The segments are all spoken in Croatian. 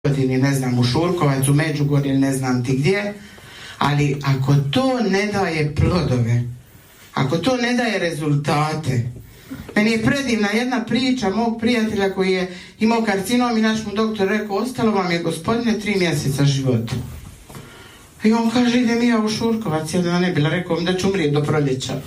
Ili ne znam u Šurkovac, u Međugorje ili ne znam ti gdje, ali ako to ne daje plodove, ako to ne daje rezultate. Meni je predivna jedna priča mog prijatelja koji je imao karcinom i naš mu doktor rekao, ostalo vam je gospodine 3 mjeseca života. I on kaže, idem ja u Šurkovac, ja ne bila, rekao da ću umrijeti do proljeća.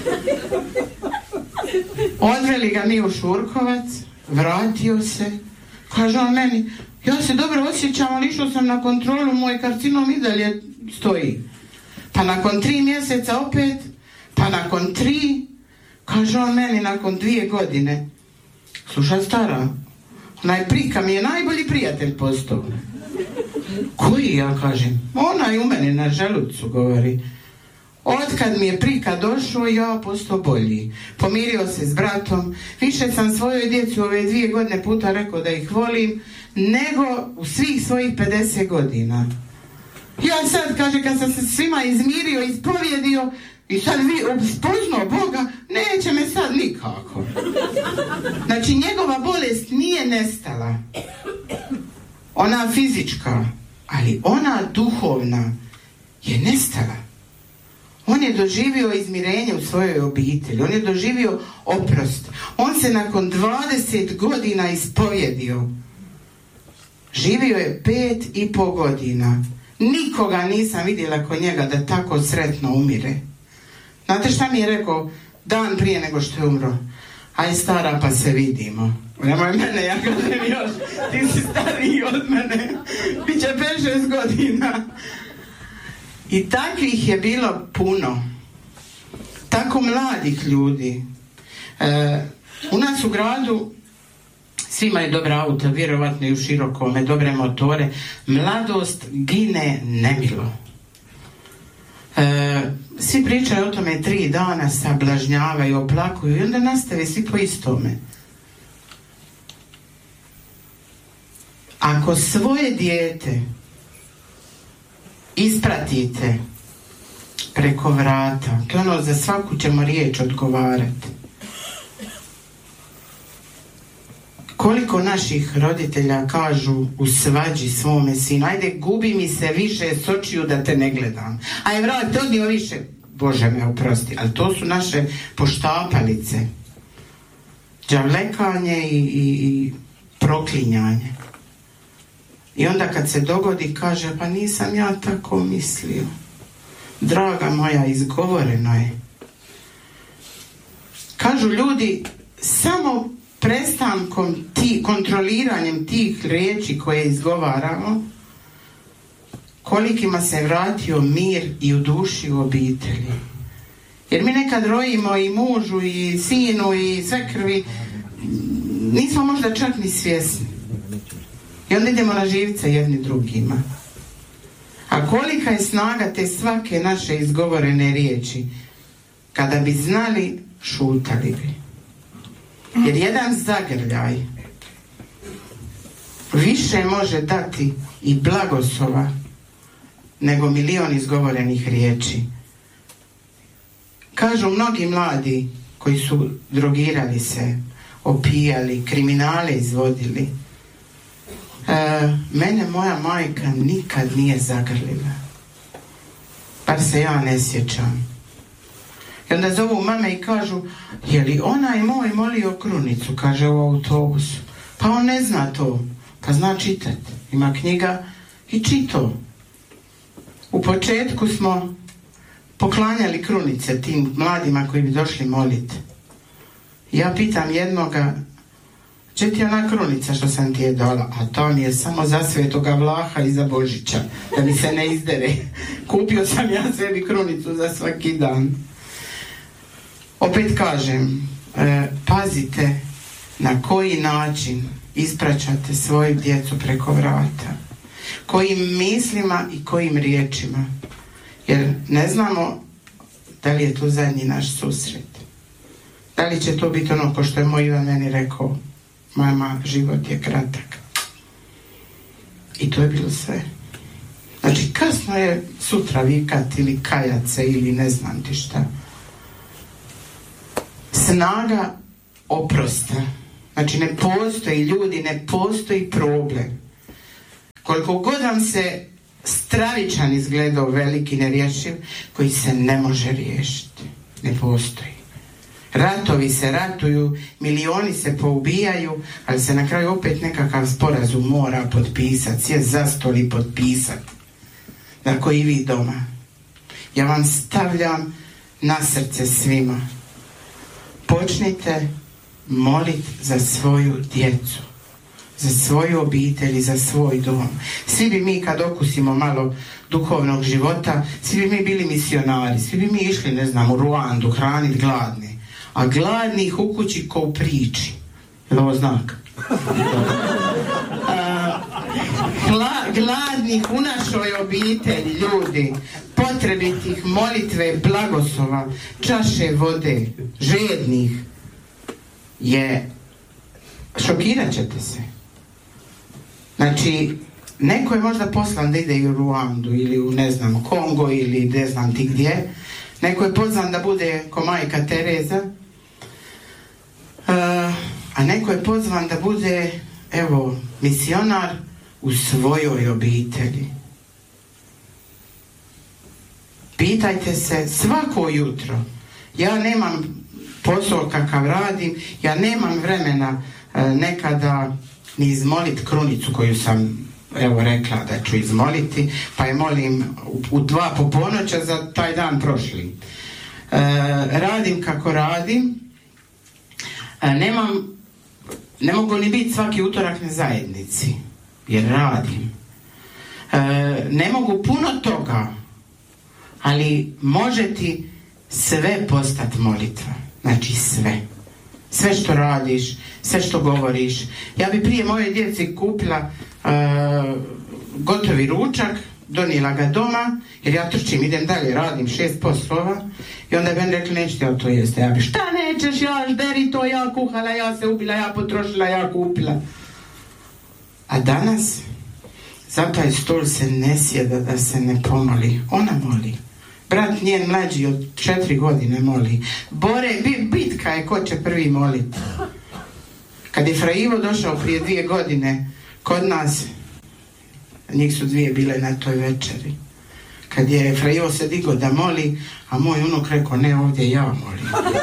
Odveli ga mi u Šurkovac, vratio se, kaže on meni, ja se dobro osjećam, ali išao sam na kontrolu, moj karcinom i dalje stoji. Pa nakon 3 mjeseca opet, pa nakon 3, kaže on meni nakon 2 godine. Slušaj stara, onaj Prika mi je najbolji prijatelj postao. Koji, ja kažem? Onaj u mene na želucu, govori. Otkad mi je Prika došao, ja postao bolji. Pomirio se s bratom. Više sam svojoj djeci ove 2 godine puta rekao da ih volim, nego u svih svojih 50 godina. Ja sad, kaže, kad sam se svima izmirio, ispovjedio i sad spoznao Boga, neće me sad nikako. Znači, njegova bolest nije nestala. Ona fizička, ali ona duhovna je nestala. On je doživio izmirenje u svojoj obitelji, on je doživio oprost. On se nakon 20 godina ispovjedio. Živio je 5,5 godina. Nikoga nisam vidjela kod njega da tako sretno umire. Znate šta mi je rekao dan prije nego što je umro? Aj stara, pa se vidimo. Nemoj mene, ja kažem još, ti si stariji od mene. Biće 5-6 godina. I takvih je bilo puno. Tako mladih ljudi. U nas u gradu svi imaju dobra auta, vjerovatno i u Širokome, dobre motore. Mladost gine nemilo. Svi pričaju o tome 3 dana, sablažnjavaju, oplakuju i onda nastave svi po istome. Ako svoje dijete ispratite preko vrata, to ono za svaku ćemo riječ odgovarati. Koliko naših roditelja kažu u svađi svome sinu, ajde gubi mi se više s očiju da te ne gledam. Aj vrati, odnio više, Bože me oprosti, ali to su naše poštapalice. Đavlekanje i proklinjanje. I onda kad se dogodi kaže, pa nisam ja tako mislio. Draga moja, izgovoreno je. Kažu ljudi, samo prestankom kontroliranjem tih riječi koje izgovaramo, kolikima se vratio mir i u duši u obitelji. Jer mi nekad rojimo i mužu i sinu i svekrvi, nismo možda čak ni svjesni. I onda idemo na živce jedni drugima. A kolika je snaga te svake naše izgovorene riječi? Kada bi znali, šutali bi. Jer jedan zagrljaj više može dati i blagoslova nego 1.000.000 izgovorenih riječi. Kažu mnogi mladi koji su drogirali se, opijali, kriminale izvodili. Mene moja majka nikad nije zagrlila. Bar se ja ne sjećam. I onda zovu mame i kažu, je li onaj moj molio krunicu, kaže u autobusu. Pa on ne zna to. Pa zna čitat. Ima knjiga i čito. U početku smo poklanjali krunice tim mladima koji bi došli moliti. Ja pitam jednoga, če ti je ona krunica što sam ti je dala? A to mi je samo za Svetoga Vlaha i za Božića, da mi se ne izdere. Kupio sam ja sebi krunicu za svaki dan. Opet kažem, pazite na koji način ispraćate svoju djecu preko vrata. Kojim mislima i kojim riječima. Jer ne znamo da li je to zadnji naš susret. Da li će to biti ono ko što je moj Ivan meni rekao, mama, život je kratak. I to je bilo sve. Znači, kasno je sutra vikat ili kajat se ili ne znam ti šta. Snaga oprosta. Znači, ne postoji ljudi, ne postoji problem. koliko god vam se stravičan izgledao veliki nerješiv, koji se ne može riješiti. Ne postoji. Ratovi se ratuju, milioni se poubijaju, ali se na kraju opet nekakav sporazum mora potpisati, sjest za stol i potpisati. Dakle, i vi doma. Ja vam stavljam na srce svima. Počnite moliti za svoju djecu, za svoju obitelj i za svoj dom. Svi bi mi, kad okusimo malo duhovnog života, svi bi mi bili misionari, svi bi mi išli, ne znam, u Ruandu hraniti gladne. A gladnih u kući ko u priči. Je li ovo znak? Gladnih u našoj obitelji, ljudi, potrebitih molitve, blagoslova, čaše vode, žednih, je, šokirat ćete se. Znači, neko je možda poslan da ide u Ruandu ili u, ne znam, Kongo ili ne znam ti gdje. Neko je pozvan da bude ko majka Tereza, a neko je pozvan da bude, evo, misionar u svojoj obitelji. Pitajte se svako jutro. Ja nemam posao kakav radim, ja nemam vremena nekada ni izmolit krunicu koju sam, evo, rekla da ću izmoliti, pa je molim u 2 po ponoća za taj dan prošli. Radim kako radim. Ne mogu ni biti svaki utorak na zajednici, jer radim. Ne mogu puno toga, ali može ti sve postati molitva. Znači sve. Sve što radiš, sve što govoriš. Ja bi prije moje djeci kupila gotovi ručak, donijela ga doma, jer ja trčim, idem dalje, radim 6 poslova, i onda bi on rekli, nećete ja to jeste. Ja bi, šta nećeš, ja žderi to, ja kuhala, ja se ubila, ja potrošila, ja kupila. A danas za taj stol se ne sjeda da se ne pomoli. Ona moli. Brat njen mlađi od 4 godine moli. Bitka je ko će prvi moliti. Kad je Fra Ivo došao prije 2 godine kod nas, njih su 2 bile na toj večeri. Kad je Fra Ivo se digao da moli, a moj unuk rekao, ne, ovdje ja molim.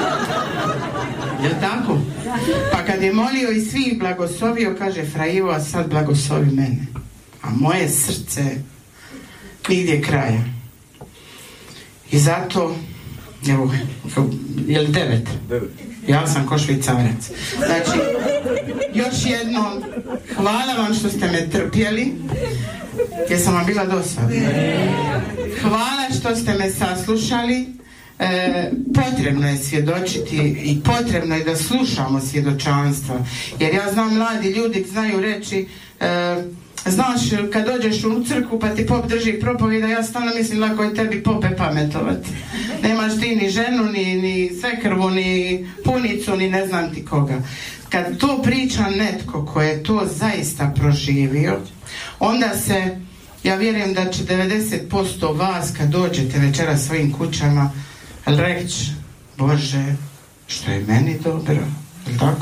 Je tako? Pa kad je molio i svih blagoslovio, kaže Fra Ivo, a sad blagoslovi mene. A moje srce nigdje kraja. I zato, evo, je li 9? Ja sam ko Švicarac. Znači, još jednom, hvala vam što ste me trpjeli, jer sam vam bila dosadna. Hvala što ste me saslušali. Potrebno je svjedočiti i potrebno je da slušamo svjedočanstva. Jer ja znam, mladi ljudi znaju reći, znaš, kad dođeš u crkvu pa ti pop drži propovjeda, ja stalno mislim lako je tebi pope pametovati. Nemaš ti ni ženu, ni svekrvu, ni punicu, ni ne znam ti koga. Kad to priča netko ko je to zaista proživio, onda se, ja vjerujem da će 90% vas kad dođete večera svojim kućama reći, Bože, što je meni dobro, je tako?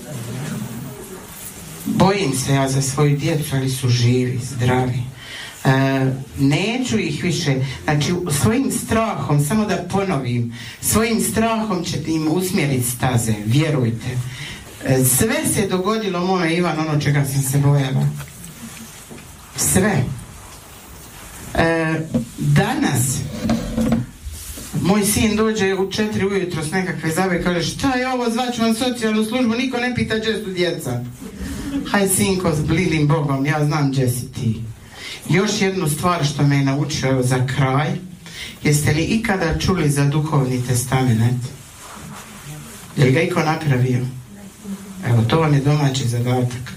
Bojim se ja za svoju djecu, ali su živi, zdravi. Neću ih više, znači svojim strahom, samo da ponovim, svojim strahom ćete im usmjeriti staze, vjerujte. Sve se dogodilo mome, Ivan, ono čega sam se bojala. Sve. Danas moj sin dođe u 4 ujutro s nekakve zabave i kaže, šta je ovo, zvaću vam socijalnu službu, niko ne pita gdje su djeca. Haj sinko, s blilim Bogom, ja znam gdje si ti. Još jednu stvar što me je naučio za kraj, jeste li ikada čuli za duhovni testament? Je li ga iko napravio? Evo, to vam je domaći zadatak.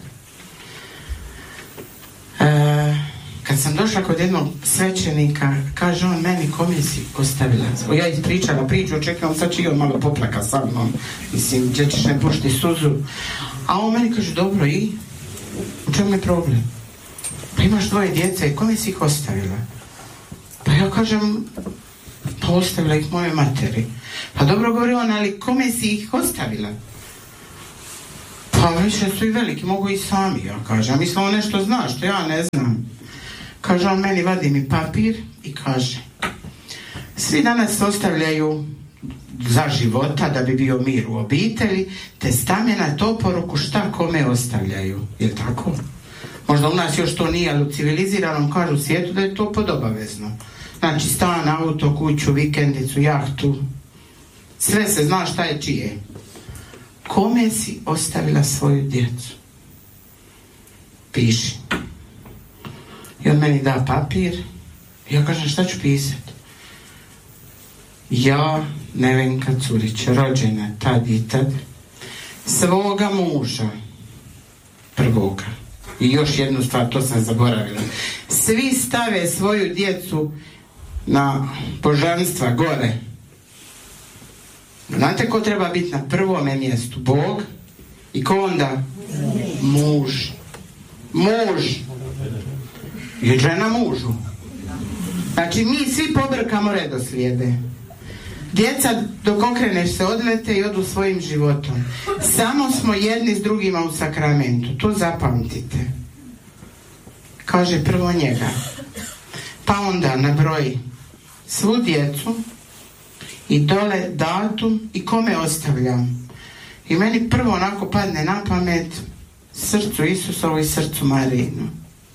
Kad sam došla kod jednog svećenika, kaže on meni, kome si ostavila? Ja ispričala priču, očekujem, sad će i on malo poplaka sa mnom. Mislim, gdje ćeš ne pušti suzu. A on meni kaže, dobro, i? U čemu je problem? Pa imaš 2 djece i kome si ih ostavila? Pa ja kažem, pa ostavila ih moje materi. Pa dobro, govori on, ali kome si ih ostavila? Pa Pa više su i veliki, mogu i sami, ja kažem. Mislim, on nešto zna što ja ne znam. Kaže, on meni vadi mi papir i kaže, svi danas ostavljaju za života, da bi bio mir u obitelji, testamenat, oporuku, šta kome ostavljaju. Je tako? Možda u nas još to nije, ali u civiliziranom kažu svijetu da je to podobavezno. Znači stan, auto, kuću, vikendicu, jahtu, sve se zna šta je čije. Kome si ostavila svoju djecu? Piši. I on meni da papir. Ja kažem, šta ću pisati? Ja, Nevenka Curić, rođena tad i tad, svoga muža, prvoga. I još jednu stvar, to sam zaboravila. Svi stave svoju djecu na božanstva gore. Znate ko treba biti na prvome mjestu? Bog. I ko onda? Muž. Muž. I žena mužu. Znači mi svi pobrkamo redoslijede. Djeca dok okreneš se odlete i odu svojim životom. Samo smo jedni s drugima u sakramentu. To zapamtite. Kaže prvo njega. Pa onda nabroji svu djecu i dole datum i kome ostavljam. I meni prvo onako padne na pamet srcu Isusovu i srcu Marinu.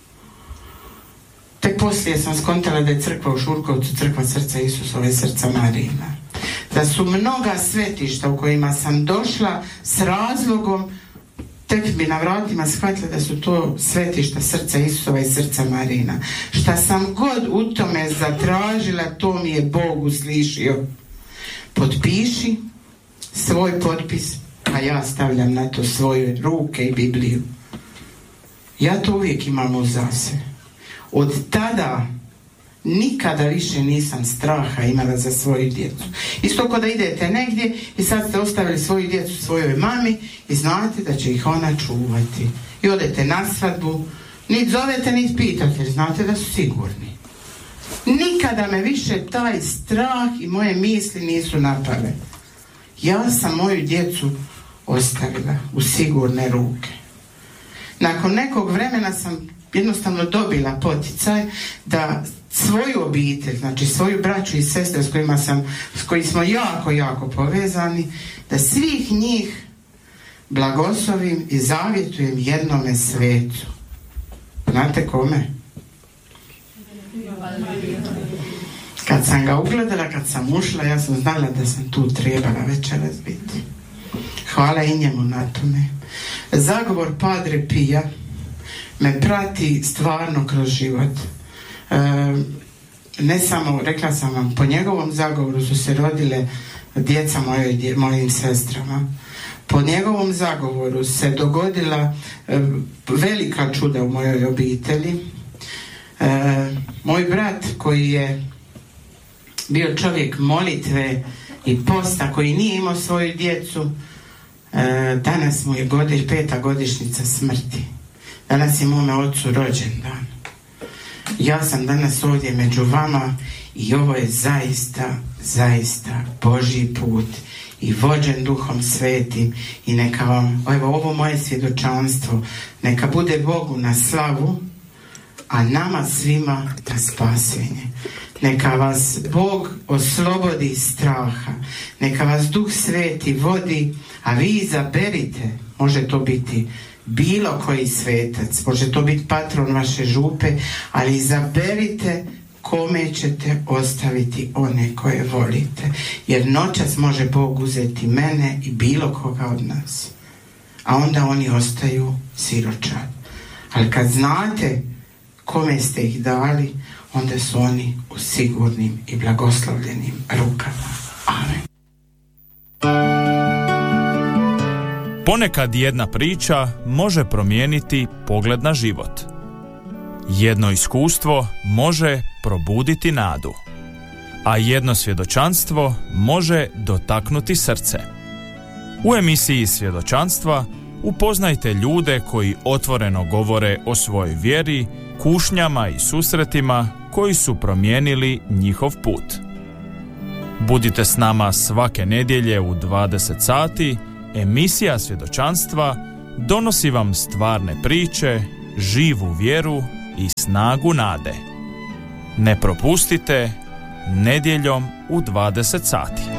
Tek poslije sam skontala da je crkva u Šurkovcu crkva srca Isusova i srca Marina. Da su mnoga svetišta u kojima sam došla s razlogom, tek bi na vratima shvatila da su to svetišta srca Isusova i srca Marina. Šta sam god u tome zatražila, to mi je Bog uslišio. Potpiši svoj potpis, a ja stavljam na to svoje ruke i Bibliju. Ja to uvijek imam uza se. Od tada nikada više nisam straha imala za svoju djecu. Isto kao da idete negdje i sad ste ostavili svoju djecu svojoj mami i znate da će ih ona čuvati. I odete na svadbu, niti zovete, niti pitate, jer znate da su sigurni. Nikada me više taj strah i moje misli nisu napale. Ja sam moju djecu ostavila u sigurne ruke. Nakon nekog vremena sam jednostavno dobila poticaj da svoju obitelj, znači svoju braću i sestre s kojima smo jako, jako povezani, da svih njih blagoslovim i zavjetujem jednome svetu. Znate kome? Kad sam ga ugledala, kad sam ušla, ja sam znala da sam tu trebala večeras biti. Hvala i njemu na tome. Zagovor Padre Pija me prati stvarno kroz život. Ne samo, rekla sam vam, po njegovom zagovoru su se rodile djeca mojim sestrama. Po njegovom zagovoru se dogodila velika čuda u mojoj obitelji. Moj brat koji je bio čovjek molitve i posta, koji nije imao svoju djecu, danas mu je 5. godišnjica smrti. Danas je mome ocu rođendan. Ja sam danas ovdje među vama i ovo je zaista, zaista Božji put i vođen Duhom Svetim i neka vam, ovo moje svjedočanstvo, neka bude Bogu na slavu, a nama svima na spasenje. Neka vas Bog oslobodi iz straha, neka vas Duh Sveti vodi, a vi izaberite, može to biti bilo koji svetac, može to biti patron vaše župe, ali izaberite kome ćete ostaviti one koje volite, jer noćas može Bog uzeti mene i bilo koga od nas, a onda oni ostaju siročad. Ali kad znate kome ste ih dali, onda su oni u sigurnim i blagoslovljenim rukama. Amen. Ponekad jedna priča može promijeniti pogled na život. Jedno iskustvo može probuditi nadu, a jedno svjedočanstvo može dotaknuti srce. U emisiji Svjedočanstva upoznajte ljude koji otvoreno govore o svojoj vjeri, kušnjama i susretima koji su promijenili njihov put. Budite s nama svake nedjelje u 20 sati, emisija Svjedočanstva donosi vam stvarne priče, živu vjeru i snagu nade. Ne propustite nedjeljom u 20 sati.